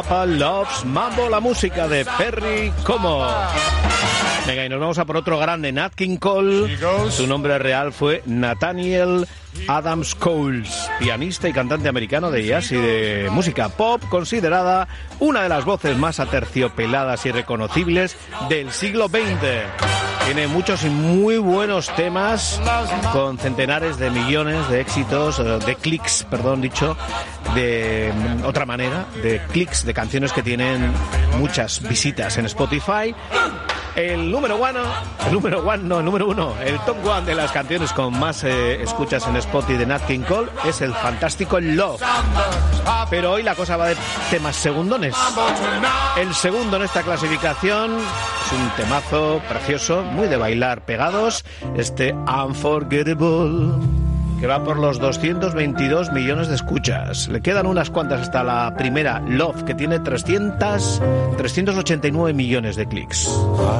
Papa Loves Mambo, la música de Perry Como. Venga, y nos vamos a por otro grande, Nat King Cole. Su nombre real fue Nathaniel Adams Coles, pianista y cantante americano de jazz y de música pop, considerada una de las voces más aterciopeladas y reconocibles del siglo XX. Tiene muchos y muy buenos temas con centenares de millones de éxitos, de clics, de otra manera, de clics, de canciones que tienen muchas visitas en Spotify. El número uno, el top one de las canciones con más escuchas en Spotify de Nat King Cole es el fantástico Love. Pero hoy la cosa va de temas segundones. El segundo en esta clasificación es un temazo precioso, muy de bailar pegados, Unforgettable, que va por los 222 millones de escuchas. Le quedan unas cuantas hasta la primera, Love, que tiene 389 millones de clics.